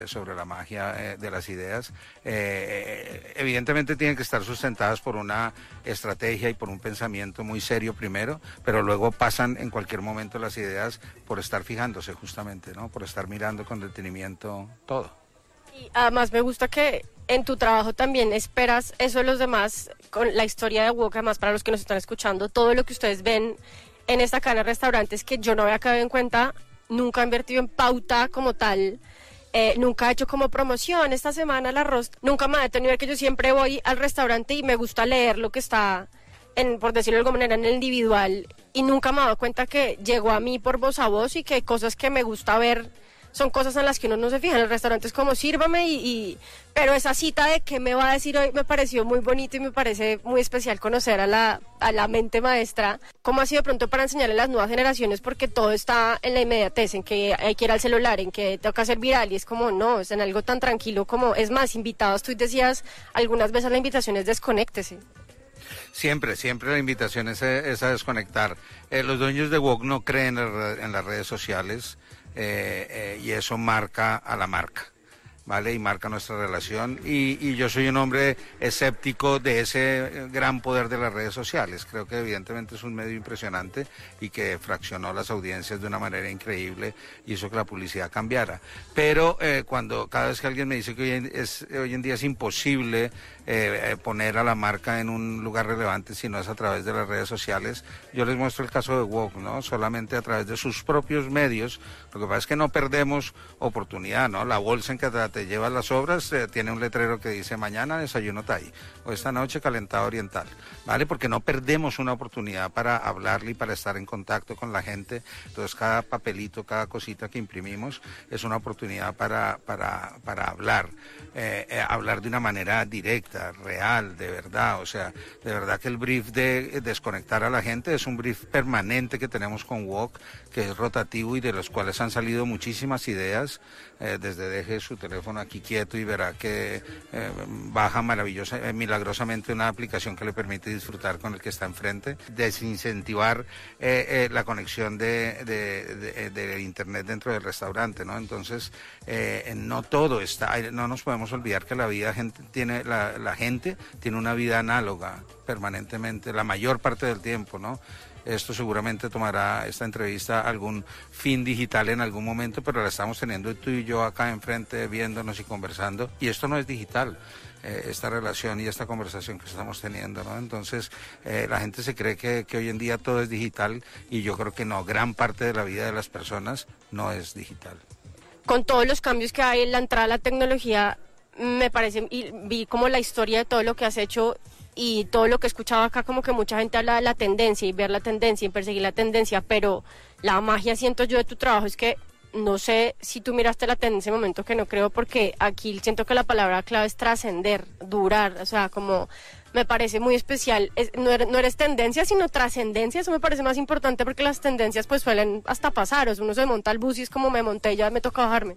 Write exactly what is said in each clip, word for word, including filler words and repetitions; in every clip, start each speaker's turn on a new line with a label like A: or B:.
A: sobre la magia eh, de las ideas, eh, evidentemente tienen que estar sustentadas por una estrategia y por un pensamiento muy serio primero, pero luego pasan en cualquier momento las ideas por estar fijándose justamente, ¿no? Por estar mirando con detenimiento todo.
B: Y además me gusta que en tu trabajo también esperas eso de los demás, con la historia de Wok, además para los que nos están escuchando, todo lo que ustedes ven en esta cadena de restaurantes que yo no había caído en cuenta, nunca he invertido en pauta como tal. Eh, nunca he hecho como promoción, esta semana el arroz, nunca me ha detenido, que yo siempre voy al restaurante y me gusta leer lo que está, en, por decirlo de alguna manera, en el individual, y nunca me he dado cuenta que llegó a mí por voz a voz y que hay cosas que me gusta ver, son cosas en las que uno no se fija. En el restaurante es como sírvame y, y... pero esa cita de qué me va a decir hoy me pareció muy bonito y me parece muy especial conocer a la, a la mente maestra. ¿Cómo ha sido de pronto para enseñarle a las nuevas generaciones? Porque todo está en la inmediatez, en que hay que ir al celular, en que toca ser viral, y es como, no, es en algo tan tranquilo como, es más, invitados, tú decías, algunas veces la invitación es desconéctese.
A: Siempre, siempre la invitación es, es a desconectar. Eh, los dueños de Wok no creen en, en las redes sociales, eh, eh, y eso marca a la marca, ¿vale? Y marca nuestra relación, y, y yo soy un hombre escéptico de ese gran poder de las redes sociales. Creo que evidentemente es un medio impresionante y que fraccionó las audiencias de una manera increíble y hizo que la publicidad cambiara. Pero eh, cuando cada vez que alguien me dice que hoy en, es, hoy en día es imposible eh, poner a la marca en un lugar relevante si no es a través de las redes sociales, yo les muestro el caso de Wok, ¿no? Solamente a través de sus propios medios. Lo que pasa es que no perdemos oportunidad, ¿no? La bolsa en que te llevas las obras eh, tiene un letrero que dice mañana desayuno Thai o esta noche calentado oriental, ¿vale? Porque no perdemos una oportunidad para hablarle y para estar en contacto con la gente. Entonces cada papelito, cada cosita que imprimimos es una oportunidad para, para, para hablar, eh, eh, hablar de una manera directa, real, de verdad. O sea, de verdad que el brief de desconectar a la gente es un brief permanente que tenemos con Wok, que es rotativo y de los cuales han salido muchísimas ideas. Eh, desde deje su teléfono aquí quieto y verá que eh, baja maravillosa, eh, milagrosamente una aplicación que le permite disfrutar con el que está enfrente, desincentivar eh, eh, la conexión de, de, de, de internet dentro del restaurante, ¿no? Entonces, eh, no todo está, no nos podemos olvidar que la vida gente tiene, la, la gente tiene una vida análoga permanentemente, la mayor parte del tiempo, ¿no? Esto seguramente tomará, esta entrevista, algún fin digital en algún momento, pero la estamos teniendo tú y yo acá enfrente, viéndonos y conversando, y esto no es digital, eh, esta relación y esta conversación que estamos teniendo, ¿no? Entonces, eh, la gente se cree que, que hoy en día todo es digital, y yo creo que no, gran parte de la vida de las personas no es digital.
B: Con todos los cambios que hay en la entrada a la tecnología, me parece, y vi como la historia de todo lo que has hecho, y todo lo que he escuchado acá, como que mucha gente habla de la tendencia y ver la tendencia y perseguir la tendencia, pero la magia, siento yo, de tu trabajo es que no sé si tú miraste la tendencia en ese momento, que no creo, porque aquí siento que la palabra clave es trascender, durar, o sea, como me parece muy especial, es, no, eres, no eres tendencia sino trascendencia. Eso me parece más importante, porque las tendencias pues suelen hasta pasar, o sea, uno se monta al bus y es como me monté, ya me toca bajarme.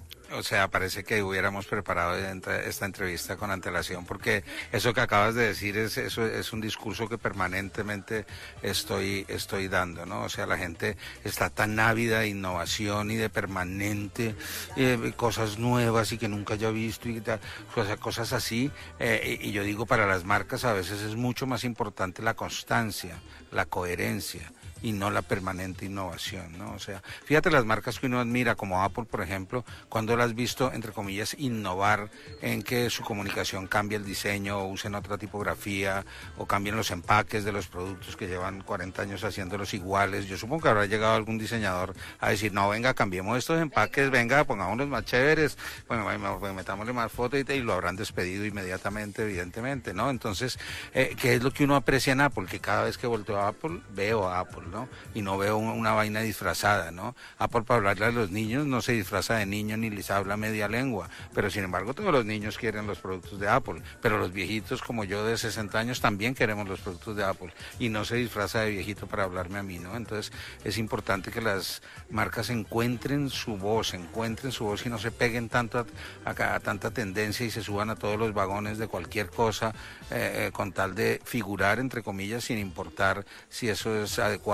A: O sea, parece que hubiéramos preparado esta entrevista con antelación, porque eso que acabas de decir es eso es un discurso que permanentemente estoy estoy dando, ¿no? O sea, la gente está tan ávida de innovación y de permanente eh, cosas nuevas y que nunca haya visto y tal, o sea, cosas así, eh, y yo digo, para las marcas a veces es mucho más importante la constancia, la coherencia, y no la permanente innovación, ¿no? O sea, fíjate las marcas que uno admira, como Apple, por ejemplo, cuando la has visto, entre comillas, innovar en que su comunicación cambie el diseño, o usen otra tipografía, o cambien los empaques de los productos que llevan cuarenta años haciéndolos iguales. Yo supongo que habrá llegado algún diseñador a decir, no, venga, cambiemos estos empaques, venga, pongámoslos más chéveres, bueno, metámosle más fotos, y, y lo habrán despedido inmediatamente, evidentemente, ¿no? Entonces, eh, ¿qué es lo que uno aprecia en Apple? Que cada vez que volteo a Apple, veo a Apple, ¿no? Y no veo una, una vaina disfrazada, ¿no? Apple, para hablarle a los niños, no se disfraza de niño ni les habla media lengua, pero sin embargo todos los niños quieren los productos de Apple, pero los viejitos como yo de sesenta años también queremos los productos de Apple, y no se disfraza de viejito para hablarme a mí, ¿no? Entonces es importante que las marcas encuentren su voz, encuentren su voz y no se peguen tanto a, a, a tanta tendencia y se suban a todos los vagones de cualquier cosa, eh, con tal de figurar, entre comillas, sin importar si eso es adecuado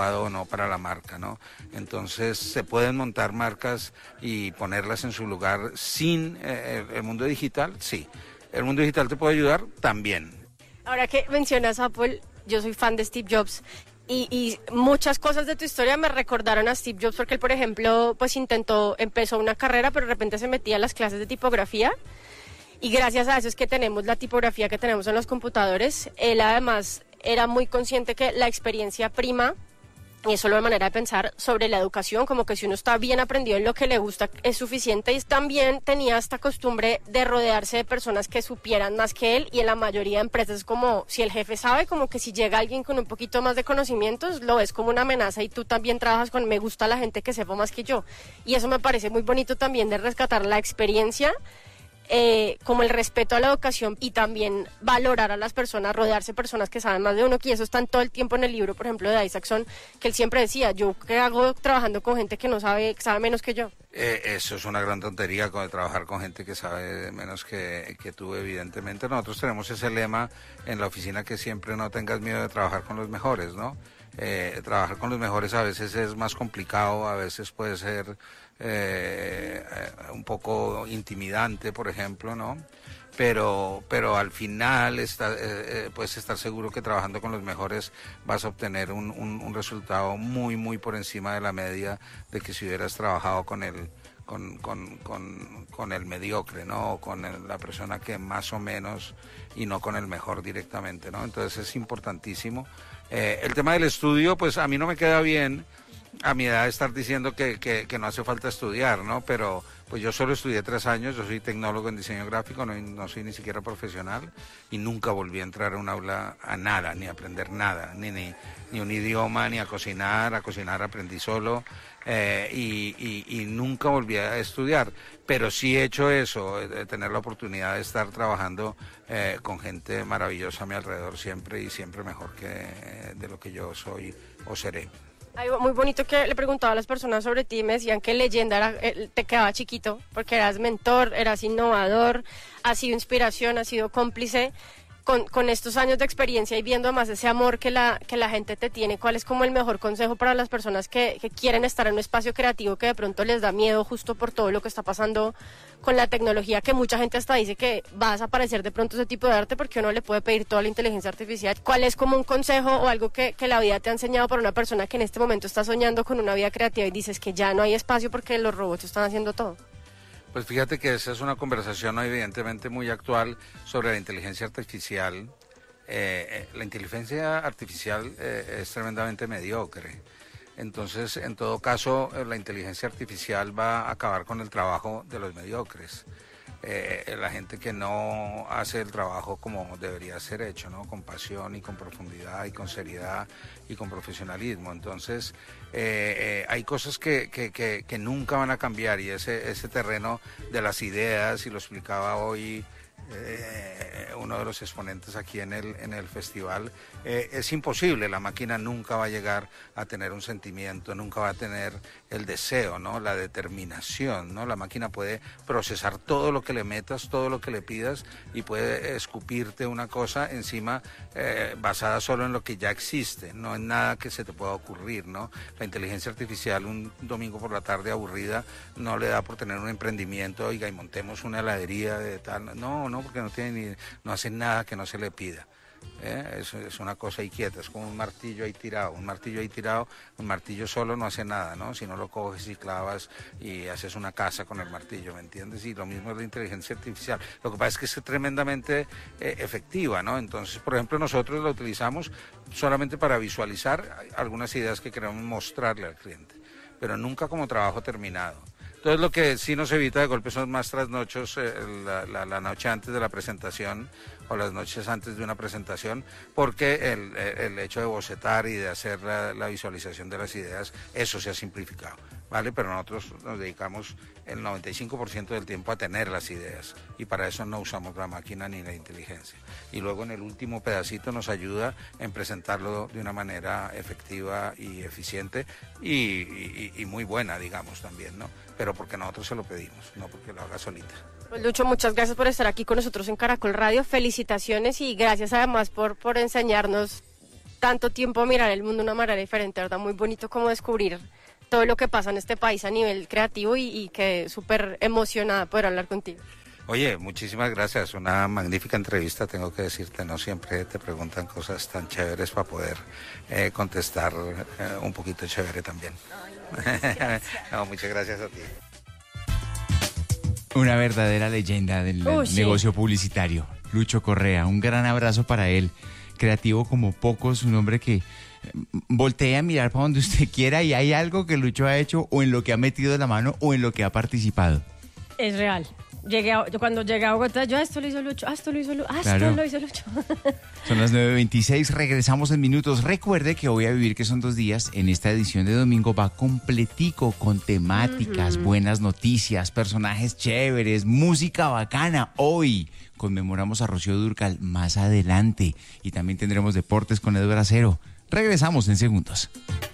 A: adecuado o no para la marca, ¿no? Entonces se pueden montar marcas y ponerlas en su lugar sin eh, el mundo digital, sí. ¿El mundo digital te puede ayudar? También.
B: Ahora que mencionas Apple, yo soy fan de Steve Jobs. Y, y muchas cosas de tu historia me recordaron a Steve Jobs porque él, por ejemplo, pues intentó, empezó una carrera, pero de repente se metía a las clases de tipografía y gracias a eso es que tenemos la tipografía que tenemos en los computadores. Él además era muy consciente que la experiencia prima, y es solo de manera de pensar sobre la educación, como que si uno está bien aprendido en lo que le gusta es suficiente, y también tenía esta costumbre de rodearse de personas que supieran más que él, y en la mayoría de empresas es como si el jefe sabe, como que si llega alguien con un poquito más de conocimientos, lo ves como una amenaza y tú también trabajas con me gusta la gente que sepa más que yo, y eso me parece muy bonito también de rescatar la experiencia, Eh, como el respeto a la educación y también valorar a las personas, rodearse de personas que saben más de uno, que eso está en todo el tiempo en el libro, por ejemplo, de Isaacson, que él siempre decía, yo qué hago trabajando con gente que no sabe, que sabe menos que yo.
A: Eh, eso es una gran tontería, con trabajar con gente que sabe menos que, que tú, evidentemente. Nosotros tenemos ese lema en la oficina, que siempre no tengas miedo de trabajar con los mejores, ¿no? Eh, trabajar con los mejores a veces es más complicado, a veces puede ser eh, un poco intimidante, por ejemplo, ¿no? Pero, pero al final está, eh, puedes estar seguro que trabajando con los mejores vas a obtener un, un, un resultado muy, muy por encima de la media de que si hubieras trabajado con el, con, con, con, con el mediocre, ¿no? O con el, la persona que más o menos, y no con el mejor directamente, ¿no? Entonces es importantísimo. Eh, el tema del estudio, pues a mí no me queda bien a mi edad estar diciendo que, que, que no hace falta estudiar, ¿no? Pero pues yo solo estudié tres años, yo soy tecnólogo en diseño gráfico, no, no soy ni siquiera profesional, y nunca volví a entrar a un aula a nada, ni a aprender nada, ni, ni, ni un idioma, ni a cocinar, a cocinar aprendí solo, eh, y, y, y nunca volví a estudiar, pero sí he hecho eso, de tener la oportunidad de estar trabajando eh, con gente maravillosa a mi alrededor siempre, y siempre mejor que eh, de lo que yo soy o seré.
B: Algo muy bonito que le preguntaba a las personas sobre ti, me decían que leyenda era, eh, te quedaba chiquito, porque eras mentor, eras innovador, has sido inspiración, has sido cómplice. Con, con estos años de experiencia y viendo además ese amor que la, que la gente te tiene, ¿cuál es como el mejor consejo para las personas que, que quieren estar en un espacio creativo que de pronto les da miedo justo por todo lo que está pasando con la tecnología, que mucha gente hasta dice que va a desaparecer de pronto ese tipo de arte porque uno le puede pedir toda la inteligencia artificial? ¿Cuál es como un consejo o algo que, que la vida te ha enseñado para una persona que en este momento está soñando con una vida creativa y dices que ya no hay espacio porque los robots están haciendo todo?
A: Pues fíjate que esa es una conversación evidentemente muy actual sobre la inteligencia artificial. Eh, la inteligencia artificial eh, es tremendamente mediocre. Entonces, en todo caso, la inteligencia artificial va a acabar con el trabajo de los mediocres. Eh, la gente que no hace el trabajo como debería ser hecho, ¿no? Con pasión y con profundidad y con seriedad y con profesionalismo. Entonces, eh, eh, hay cosas que, que, que, que nunca van a cambiar, y ese, ese terreno de las ideas, y lo explicaba hoy eh, uno de los exponentes aquí en el, en el festival, eh, es imposible, la máquina nunca va a llegar a tener un sentimiento, nunca va a tener el deseo, ¿no? La determinación, ¿no? La máquina puede procesar todo lo que le metas, todo lo que le pidas, y puede escupirte una cosa encima eh, basada solo en lo que ya existe, no en nada que se te pueda ocurrir, ¿no? La inteligencia artificial un domingo por la tarde aburrida no le da por tener un emprendimiento, oiga, y montemos una heladería de tal, no, no, porque no tiene ni, no hace nada que no se le pida. ¿Eh? Es, es una cosa ahí quieta, es como un martillo ahí tirado, un martillo ahí tirado, un martillo solo no hace nada, ¿no? Si no lo coges y clavas y haces una casa con el martillo, ¿me entiendes? Y lo mismo es la inteligencia artificial. Lo que pasa es que es tremendamente eh, efectiva, ¿no? Entonces, por ejemplo, nosotros la utilizamos solamente para visualizar algunas ideas que queremos mostrarle al cliente, pero nunca como trabajo terminado. Entonces, lo que sí nos evita de golpe son más trasnochos eh, la, la, la noche antes de la presentación o las noches antes de una presentación, porque el, el hecho de bocetar y de hacer la, la visualización de las ideas, eso se ha simplificado, ¿vale? Pero nosotros nos dedicamos el noventa y cinco por ciento del tiempo a tener las ideas, y para eso no usamos la máquina ni la inteligencia. Y luego en el último pedacito nos ayuda en presentarlo de una manera efectiva y eficiente y, y, y muy buena, digamos, también, ¿no? Pero porque nosotros se lo pedimos, no porque lo haga solita.
B: Pues Lucho, muchas gracias por estar aquí con nosotros en Caracol Radio, felicitaciones y gracias además por, por enseñarnos tanto tiempo a mirar el mundo de una manera diferente, ¿verdad? Muy bonito como descubrir todo lo que pasa en este país a nivel creativo y, y que súper emocionada de poder hablar contigo.
A: Oye, muchísimas gracias, una magnífica entrevista, tengo que decirte, no siempre te preguntan cosas tan chéveres para poder eh, contestar eh, un poquito chévere también. Ay, no, muchas gracias a ti.
C: Una verdadera leyenda del
B: Uy, sí.
C: negocio publicitario, Lucho Correa, un gran abrazo para él, creativo como pocos, un hombre que voltea a mirar para donde usted quiera y hay algo que Lucho ha hecho o en lo que ha metido la mano o en lo que ha participado.
D: Es real. Llegué a, yo cuando llegué a Bogotá, yo, ah, esto lo hizo Lucho, ah, esto lo hizo Lucho, ah,
C: Claro.
D: esto lo hizo Lucho.
C: Son las nueve veintiséis, regresamos en minutos. Recuerde que Voy a Vivir, que son dos días, en esta edición de domingo va completico con temáticas, buenas noticias, personajes chéveres, música bacana. Hoy conmemoramos a Rocío Dúrcal, más adelante. Y también tendremos deportes con Edward Acero. Regresamos en segundos.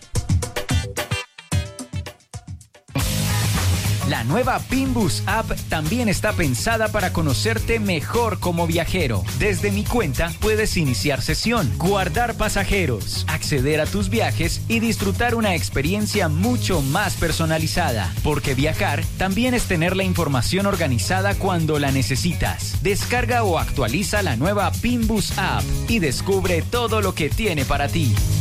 E: La nueva Pimbus App también está pensada para conocerte mejor como viajero. Desde mi cuenta puedes iniciar sesión, guardar pasajeros, acceder a tus viajes y disfrutar una experiencia mucho más personalizada. Porque viajar también es tener la información organizada cuando la necesitas. Descarga o actualiza la nueva Pimbus App y descubre todo lo que tiene para ti.